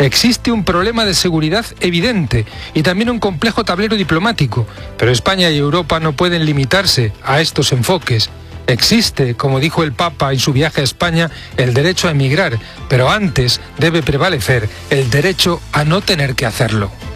Existe un problema de seguridad evidente y también un complejo tablero diplomático, pero España y Europa no pueden limitarse a estos enfoques. Existe, como dijo el Papa en su viaje a España, el derecho a emigrar, pero antes debe prevalecer el derecho a no tener que hacerlo.